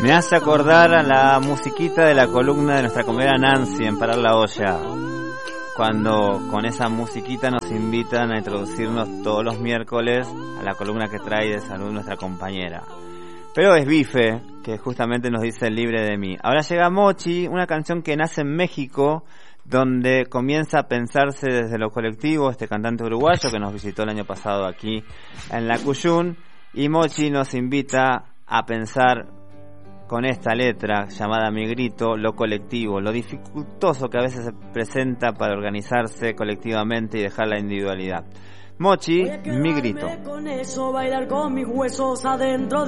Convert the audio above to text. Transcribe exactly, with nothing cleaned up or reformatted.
Me hace acordar a la musiquita de la columna de nuestra compañera Nancy en Parar la Olla, cuando con esa musiquita nos invitan a introducirnos todos los miércoles a la columna que trae de salud nuestra compañera. Pero es Bife, que justamente nos dice Libre de mí. Ahora llega Mochi, una canción que nace en México, donde comienza a pensarse desde lo colectivo, este cantante uruguayo que nos visitó el año pasado aquí en la Cuyún, y Mochi nos invita a pensar con esta letra llamada Mi Grito, lo colectivo, lo dificultoso que a veces se presenta para organizarse colectivamente y dejar la individualidad. Mochi, Mi Grito. Con eso, bailar con mis huesos adentro.